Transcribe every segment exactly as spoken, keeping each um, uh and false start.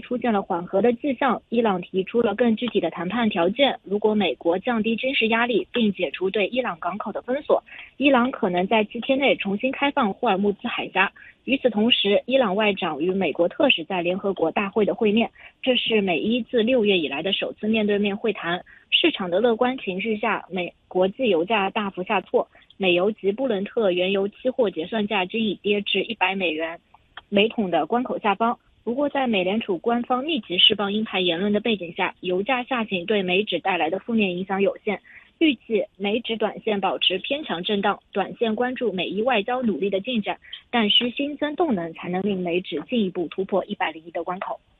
出现了缓和的迹象，伊朗提出了更具体的谈判条件。如果美国降低军事压力并解除对伊朗港口的封锁，伊朗可能在七天内重新开放霍尔木兹海峡。与此同时，伊朗外长与美国特使在联合国大会的会面，这是美伊自六月以来的首次面对面会谈。市场的乐观情绪下，美国际油价大幅下挫，美油及布伦特原油期货结算价均已跌至一百美元每桶的关口下方。不过，在美联储官方密集释放鹰派言论的背景下，油价下行对美指带来的负面影响有限。预计美指短线保持偏强震荡，短线关注美伊外交努力的进展，但需新增动能才能令美指进一步突破一百零一的关口。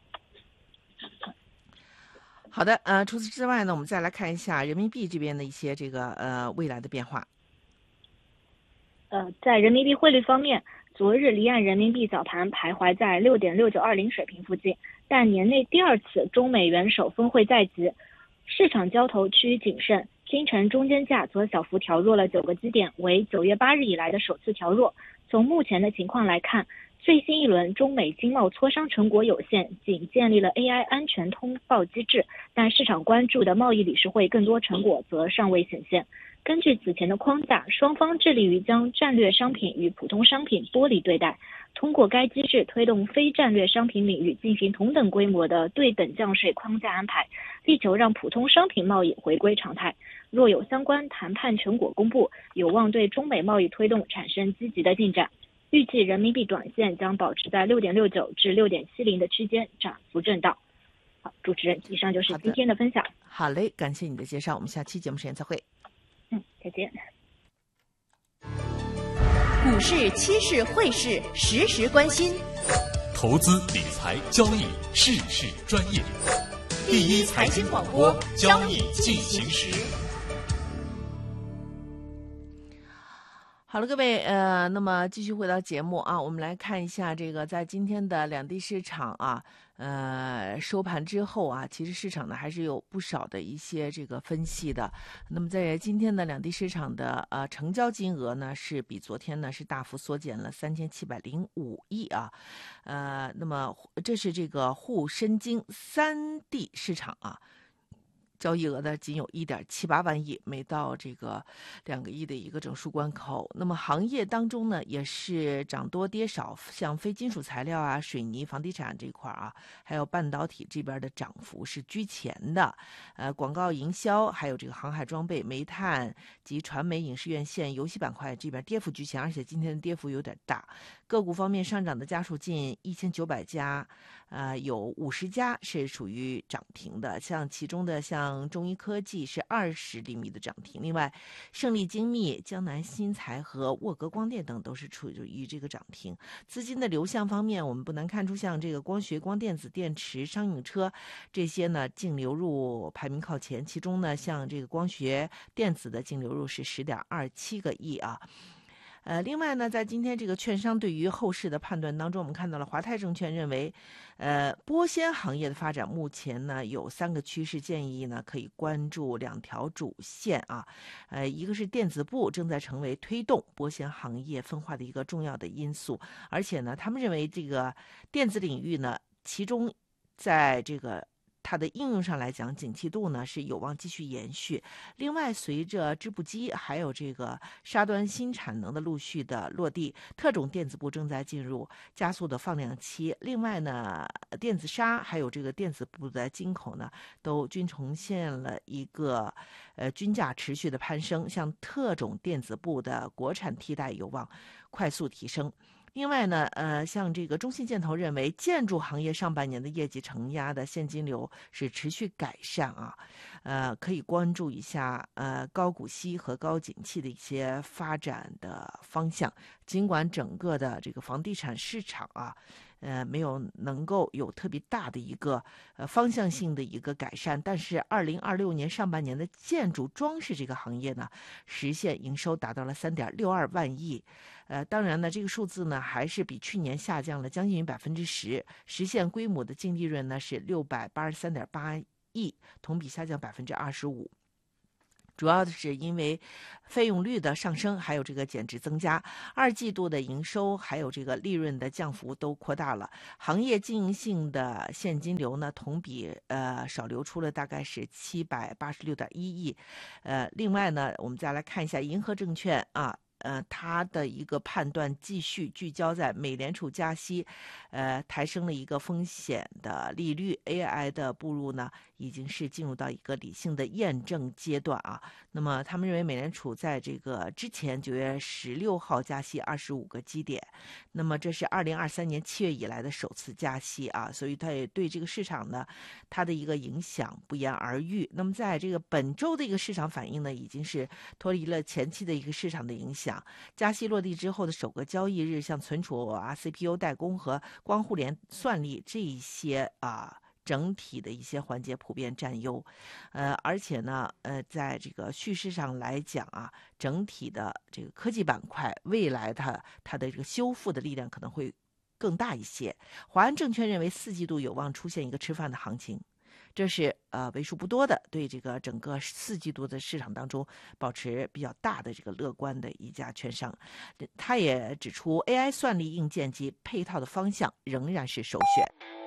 好的，呃，除此之外呢，我们再来看一下人民币这边的一些这个呃未来的变化。 呃，在人民币汇率方面，昨日离岸人民币早盘徘徊在 六点六九二零 水平附近，但年内第二次中美元首峰会在即，市场交投趋于谨慎。清晨中间价则小幅调弱了九个基点，为九月八日以来的首次调弱。从目前的情况来看，最新一轮中美经贸磋商成果有限，仅建立了 A I 安全通报机制，但市场关注的贸易理事会更多成果则尚未显现。根据此前的框架，双方致力于将战略商品与普通商品剥离对待，通过该机制推动非战略商品领域进行同等规模的对等降税框架安排，力求让普通商品贸易回归常态。若有相关谈判成果公布，有望对中美贸易推动产生积极的进展。预计人民币短线将保持在 六点六九 至 六点七零 的区间涨幅震荡。好，主持人，以上就是今天的分享。 好嘞，感谢你的介绍，我们下期节目时间再会。 嗯，再见。 股市、期市、汇市，时时关心。 投资理财交易，事事专业。第一财经广播，交易进行时。 好了，各位，呃，那么继续回到节目啊，我们来看一下这个在今天的两地市场啊，呃，收盘之后啊，其实市场呢还是有不少的一些这个分析的。那么在今天的两地市场的呃成交金额呢，是比昨天呢是大幅缩减了三千七百零五亿啊，呃，那么这是这个沪深京三地市场啊。交易额呢仅有 一点七八万亿，没到这个两个亿的一个整数关口。那么行业当中呢，也是涨多跌少，像非金属材料啊、水泥、房地产这块啊，还有半导体这边的涨幅是居前的。呃，广告营销，还有这个航海装备、煤炭及传媒、影视院线、游戏板块这边跌幅居前，而且今天的跌幅有点大。个股方面上涨的家数近一千九百家，呃，有五十家是属于涨停的，像其中的像中医科技是二十厘米的涨停，另外胜利精密、江南新材和沃格光电等都是处于这个涨停。资金的流向方面，我们不难看出，像这个光学、光电子、电池、商用车这些呢净流入排名靠前，其中呢像这个光学电子的净流入是 十点二七个亿啊。呃，另外呢，在今天这个券商对于后市的判断当中，我们看到了华泰证券认为，呃，玻纤行业的发展目前呢有三个趋势，建议呢可以关注两条主线啊，呃，一个是电子部正在成为推动玻纤行业分化的一个重要的因素，而且呢，他们认为这个电子领域呢，其中在这个它的应用上来讲，景气度呢是有望继续延续。另外，随着织布机还有这个纱端新产能的陆续的落地，特种电子部正在进入加速的放量期。另外呢，电子纱还有这个电子部的进口呢，都均呈现了一个呃均价持续的攀升。像特种电子部的国产替代有望快速提升。另外呢，呃，像这个中信建投认为，建筑行业上半年的业绩承压的现金流是持续改善啊，呃，可以关注一下呃高股息和高景气的一些发展的方向。尽管整个的这个房地产市场啊，呃，没有能够有特别大的一个呃方向性的一个改善，但是二零二六年上半年的建筑装饰这个行业呢，实现营收达到了三点六二万亿。呃，当然呢，这个数字呢还是比去年下降了将近百分之十，实现规模的净利润呢是六百八十三点八亿，同比下降百分之二十五。 主要是因为费用率的上升，还有这个减值增加，二季度的营收还有这个利润的降幅都扩大了。行业经营性的现金流呢，同比呃少流出了大概是七百八十六点一亿。呃，另外呢，我们再来看一下银河证券啊。呃，它的一个判断继续聚焦在美联储加息，呃，抬升了一个风险的利率 ，A I 的步入呢，已经是进入到一个理性的验证阶段啊。那么，他们认为美联储在这个之前九月十六号加息二十五个基点，那么这是二零二三年七月以来的首次加息啊，所以它也对这个市场呢，它的一个影响不言而喻。那么，在这个本周的一个市场反应呢，已经是脱离了前期的一个市场的影响。加息落地之后的首个交易日，像存储啊、C P U 代工和光互联算力这一些啊，整体的一些环节普遍占优。呃，而且呢，呃，在这个叙事上来讲啊，整体的这个科技板块未来它它的这个修复的力量可能会更大一些。华安证券认为四季度有望出现一个吃饭的行情。这是呃为数不多的对这个整个四季度的市场当中保持比较大的这个乐观的一家券商。他也指出 A I 算力硬件及配套的方向仍然是首选。